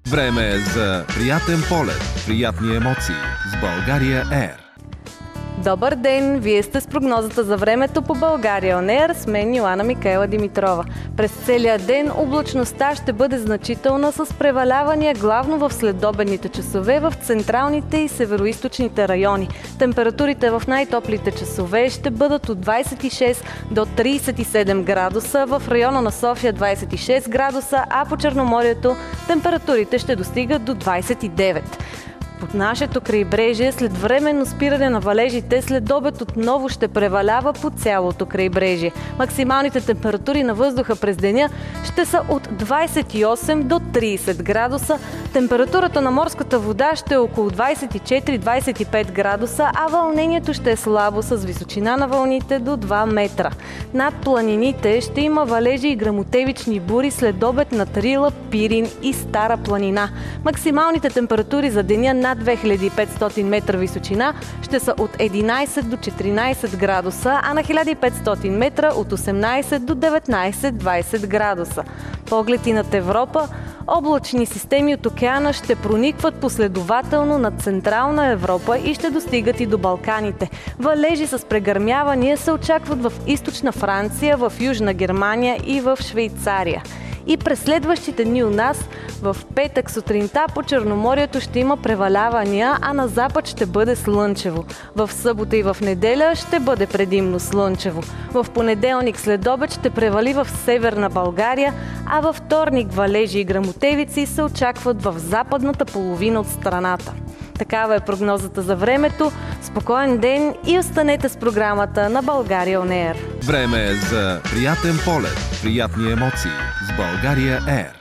Време е за приятен полет, приятни емоции с България Air. Добър ден! Вие сте с прогнозата за времето по България On Air с мен Йоана Микаела Димитрова. През целия ден облачността ще бъде значителна с превалявания главно в следобедните часове в централните и североизточните райони. Температурите в най-топлите часове ще бъдат от 26 до 37 градуса, в района на София 26 градуса, а по Черноморието температурите ще достигат до 29. Под нашето крайбрежие след временно спиране на валежите след обед отново ще превалява по цялото крайбрежие. Максималните температури на въздуха през деня ще са от 28 до 30 градуса. Температурата на морската вода ще е около 24-25 градуса, а вълнението ще е слабо с височина на вълните до 2 метра. Над планините ще има валежи и гръмотевични бури след обед над Рила, Пирин и Стара планина. Максималните температури за деня над 2500 метра височина ще са от 11 до 14 градуса, а на 1500 метра от 18 до 19-20 градуса. Погледи над Европа, облачни системи от океана ще проникват последователно над Централна Европа и ще достигат и до Балканите. Валежи с прегърмявания се очакват в източна Франция, в Южна Германия и в Швейцария. И през следващите дни у нас, в петък сутринта по Черноморието ще има превалявания, а на запад ще бъде слънчево. В събота и в неделя ще бъде предимно слънчево. В понеделник след обед ще превали в северна България, а във вторник валежи и гръмотевици се очакват в западната половина от страната. Такава е прогнозата за времето. Спокоен ден и останете с програмата на България On Air. Време е за приятен полет, приятни емоции с България Air.